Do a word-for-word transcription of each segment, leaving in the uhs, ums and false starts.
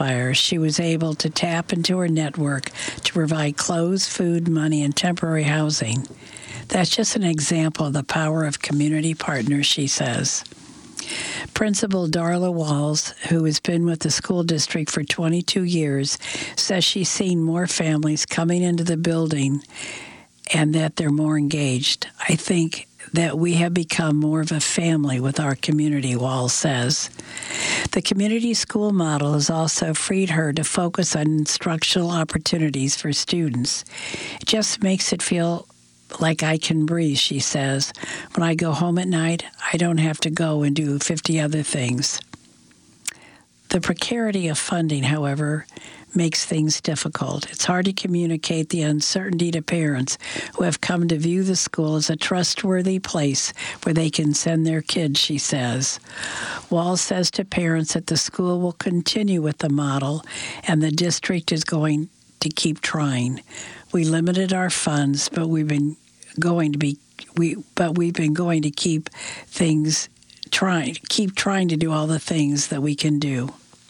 fire, she was able to tap into her network to provide clothes, food, money, and temporary housing. That's just an example of the power of community partners, she says. Principal Darla Walls, who has been with the school district for twenty-two years, says she's seen more families coming into the building and that they're more engaged. I think that we have become more of a family with our community, Walls says. The community school model has also freed her to focus on instructional opportunities for students. It just makes it feel like I can breathe, she says. When I go home at night, I don't have to go and do fifty other things. The precarity of funding, however, makes things difficult. It's hard to communicate the uncertainty to parents who have come to view the school as a trustworthy place where they can send their kids, she says. Walls says to parents that the school will continue with the model and the district is going to keep trying. We limited our funds, but we've been going to be we but we've been going to keep things trying keep trying to do all the things that we can do.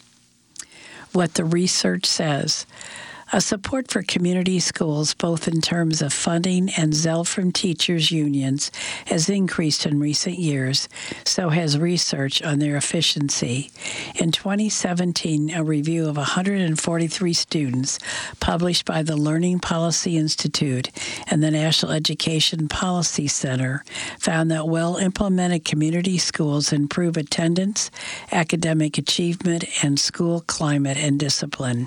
What the research says. A support for community schools, both in terms of funding and zeal from teachers' unions, has increased in recent years. So has research on their efficiency. In twenty seventeen, a review of one hundred forty-three students published by the Learning Policy Institute and the National Education Policy Center found that well-implemented community schools improve attendance, academic achievement, and school climate and discipline.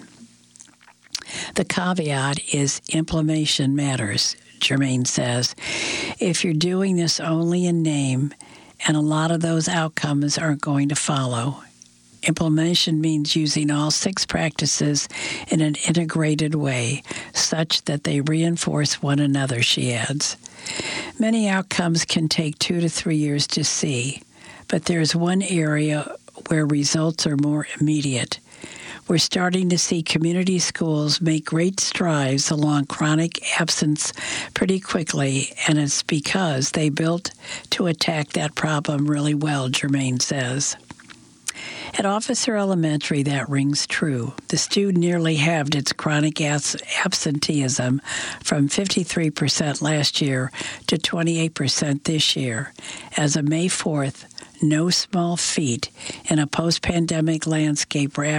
The caveat is implementation matters, Germain says. If you're doing this only in name, and a lot of those outcomes aren't going to follow. Implementation means using all six practices in an integrated way, such that they reinforce one another, she adds. Many outcomes can take two to three years to see, but there's one area where results are more immediate. We're starting to see community schools make great strides along chronic absence pretty quickly, and it's because they built to attack that problem really well, Germain says. At Officer Elementary, that rings true. The student nearly halved its chronic absenteeism from fifty-three percent last year to twenty-eight percent this year. As of May fourth, no small feat in a post-pandemic landscape where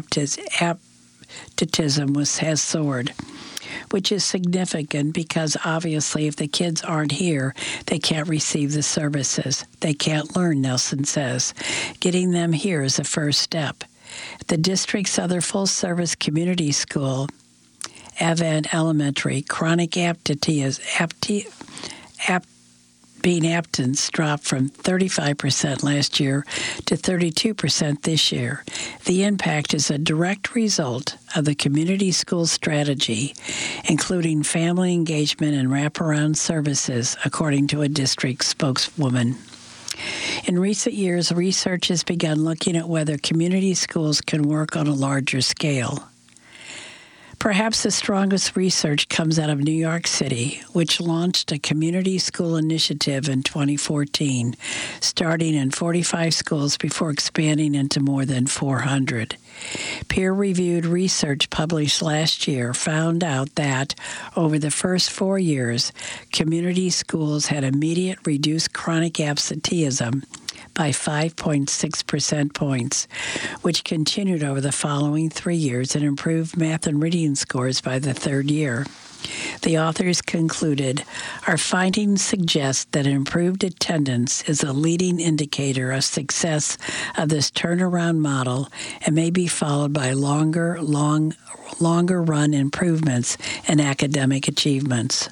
absenteeism was, has soared, which is significant because obviously if the kids aren't here, they can't receive the services. They can't learn, Nelson says. Getting them here is the first step. The district's other full-service community school, Avant Elementary, chronic absenteeism, apte, ap, being absence dropped from thirty-five percent last year to thirty-two percent this year. The impact is a direct result of the community school strategy, including family engagement and wraparound services, according to a district spokeswoman. In recent years, research has begun looking at whether community schools can work on a larger scale. Perhaps the strongest research comes out of New York City, which launched a community school initiative in twenty fourteen, starting in forty-five schools before expanding into more than four hundred. Peer-reviewed research published last year found out that, over the first four years, community schools had immediate reduced chronic absenteeism by five point six percent points, which continued over the following three years and improved math and reading scores by the third year. The authors concluded, our findings suggest that improved attendance is a leading indicator of success of this turnaround model and may be followed by longer, long, longer run improvements in academic achievements.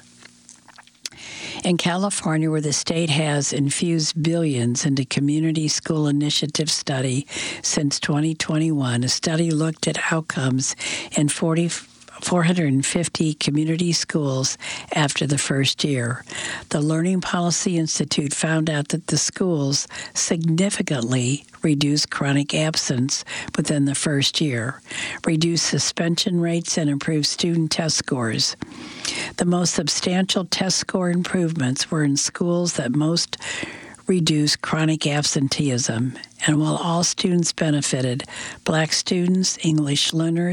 In California, where the state has infused billions into community school initiative study since twenty twenty-one, a study looked at outcomes in four hundred fifty community schools after the first year. The Learning Policy Institute found out that the schools significantly reduced chronic absence within the first year, reduced suspension rates, and improved student test scores. The most substantial test score improvements were in schools that most reduce chronic absenteeism. And while all students benefited, Black students, English learners,